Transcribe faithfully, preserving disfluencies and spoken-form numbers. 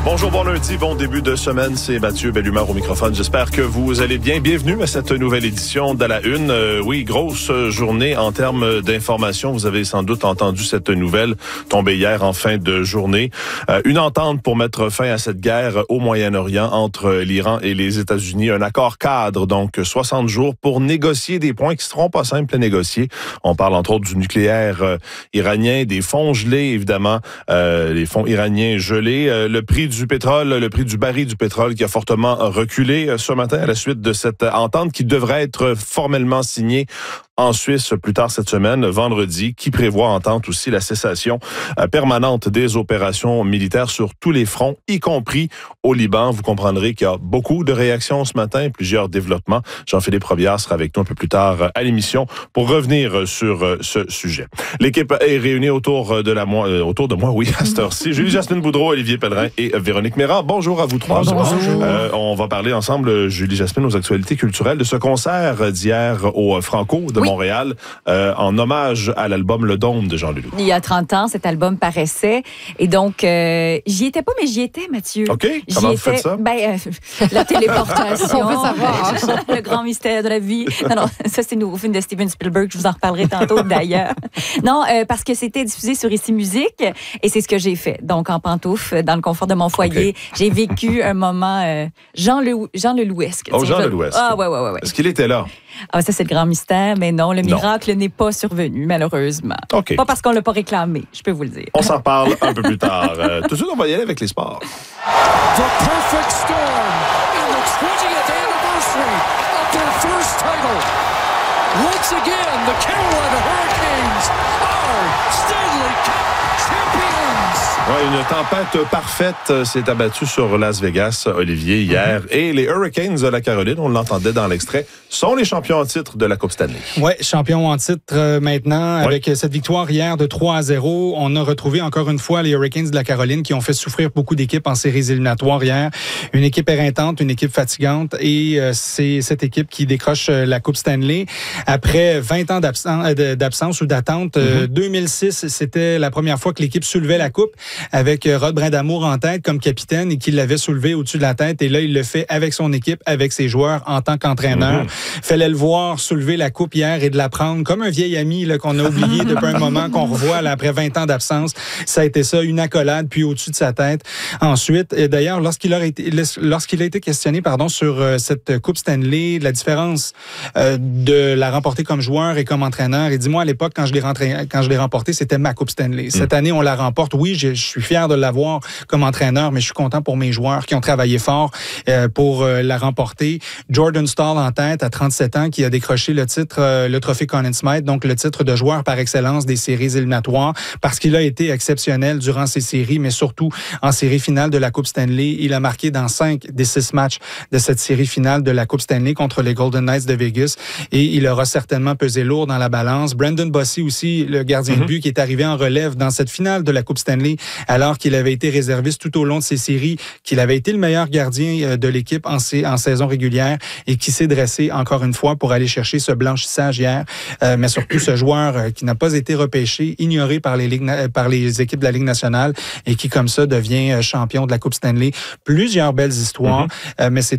Bonjour, bon lundi, bon début de semaine. C'est Mathieu Bellumeur au microphone. J'espère que vous allez bien. Bienvenue à cette nouvelle édition d'À la Une. Euh, oui, grosse journée en termes d'information. Vous avez sans doute entendu cette nouvelle tombée hier en fin de journée. Euh, une entente pour mettre fin à cette guerre au Moyen-Orient entre l'Iran et les États-Unis. Un accord cadre, donc soixante jours pour négocier des points qui ne seront pas simples à négocier. On parle entre autres du nucléaire euh, iranien, des fonds gelés, évidemment, euh, les fonds iraniens gelés, euh, le prix du du pétrole, le prix du baril du pétrole qui a fortement reculé ce matin à la suite de cette entente qui devrait être formellement signée en Suisse plus tard cette semaine, vendredi, qui prévoit entente aussi la cessation euh, permanente des opérations militaires sur tous les fronts, y compris au Liban. Vous comprendrez qu'il y a beaucoup de réactions ce matin, plusieurs développements. Jean-Philippe Robillard sera avec nous un peu plus tard à l'émission pour revenir sur ce sujet. L'équipe est réunie autour de la moi, euh, autour de moi, oui, à cette heure-ci. Julie-Jasmine Boudreau, Olivier Pellerin et Véronique Méran. Bonjour à vous trois. Bonjour. Bonjour. Euh, on va parler ensemble, Julie-Jasmine, aux actualités culturelles de ce concert d'hier au Franco de oui. Montréal, euh, en hommage à l'album Le Dôme de Jean Leloup. Il y a trente ans, cet album paraissait. Et donc, euh, j'y étais pas, mais j'y étais, Mathieu. OK. Comment vous faites ça? Ben, euh, la téléportation. On veut savoir. Le grand mystère de la vie. Non, non, ça, c'est le nouveau film de Steven Spielberg. Je vous en reparlerai tantôt, d'ailleurs. Non, euh, parce que c'était diffusé sur Ici Musique. Et c'est ce que j'ai fait. Donc, en pantoufle, dans le confort de mon foyer, okay. J'ai vécu un moment euh, Jean, Le, Jean Lelouesque. Oh, Jean Lelouesque. Ah, ouais, ouais, ouais, ouais. Est-ce qu'il était là? Ah, ça, c'est le grand mystère, mais non, le miracle non. n'est pas survenu, malheureusement. Okay. Pas parce qu'on ne l'a pas réclamé, je peux vous le dire. On s'en reparle un peu plus tard. Euh, tout de suite, on va y aller avec les sports. The perfect storm in the twentieth anniversary of their first title. Once again, the Carolina Hurricanes are Stanley Cup champions. Ouais, une tempête parfaite s'est abattue sur Las Vegas, Olivier, hier. Mm-hmm. Et les Hurricanes de la Caroline, on l'entendait dans l'extrait, sont les champions en titre de la Coupe Stanley. Oui, champions en titre euh, maintenant. Ouais. Avec cette victoire hier de trois à zéro, on a retrouvé encore une fois les Hurricanes de la Caroline qui ont fait souffrir beaucoup d'équipes en séries éliminatoires hier. Une équipe éreintante, une équipe fatigante. Et euh, c'est cette équipe qui décroche euh, la Coupe Stanley. Après vingt ans d'absence, euh, d'absence ou d'attente, mm-hmm. euh, deux mille six, c'était la première fois que l'équipe soulevait la Coupe, avec Rod Brindamour en tête comme capitaine et qui l'avait soulevé au-dessus de la tête. Et là, il le fait avec son équipe, avec ses joueurs en tant qu'entraîneur. Mm-hmm. Fallait le voir soulever la coupe hier et de la prendre comme un vieil ami là, qu'on a oublié depuis un moment, qu'on revoit là, après vingt ans d'absence. Ça a été ça, une accolade, puis au-dessus de sa tête. Ensuite, et d'ailleurs, lorsqu'il a été, lorsqu'il a été questionné pardon, sur euh, cette Coupe Stanley, la différence euh, de la remporter comme joueur et comme entraîneur, il dit, moi, à l'époque, quand je l'ai, rentré, quand je l'ai remportée, c'était ma Coupe Stanley. Cette mm. année, on la remporte. Oui, je, je suis fier de l'avoir comme entraîneur, mais je suis content pour mes joueurs qui ont travaillé fort euh, pour euh, la remporter. Jordan Staal en tête à trente-sept ans qui a décroché le titre, euh, le trophée Conn Smythe, donc le titre de joueur par excellence des séries éliminatoires parce qu'il a été exceptionnel durant ces séries, mais surtout en série finale de la Coupe Stanley. Il a marqué dans cinq des six matchs de cette série finale de la Coupe Stanley contre les Golden Knights de Vegas et il aura certainement pesé lourd dans la balance. Brandon Bossy aussi, le gardien mm-hmm. de but qui est arrivé en relève dans cette finale de la Coupe Stanley alors qu'il avait été réserviste tout au long de ces séries, qu'il avait été le meilleur gardien de l'équipe en, en saison régulière et qui s'est dressé encore une fois pour aller chercher ce blanchissage hier, euh, mais surtout ce joueur euh, qui n'a pas été repêché, ignoré par les, ligues, par les équipes de la Ligue nationale et qui comme ça devient champion de la Coupe Stanley. Plusieurs belles histoires, mm-hmm. euh, mais c'est